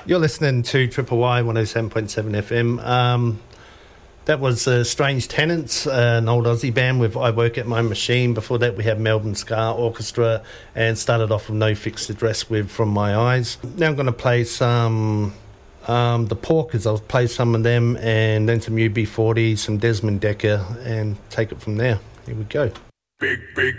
You're listening to Triple Y 107.7 FM. That was Strange Tenants, an old Aussie band with I Work At My Machine. Before that, we had Melbourne Ska Orchestra, and started off with No Fixed Address with From My Eyes. Now I'm going to play some The Porkers. I'll play some of them, and then some UB40, some Desmond Dekker, and take it from there. Here we go. Big, big.